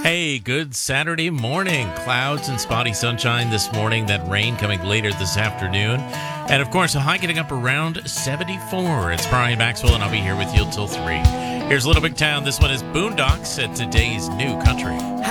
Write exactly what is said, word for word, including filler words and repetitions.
Hey, good Saturday morning. Clouds and spotty sunshine this morning, that rain coming later this afternoon. And of course, a high getting up around seventy-four. It's Brian Maxwell, and I'll be here with you till three. Here's Little Big Town. This one is Boondocks at today's New Country.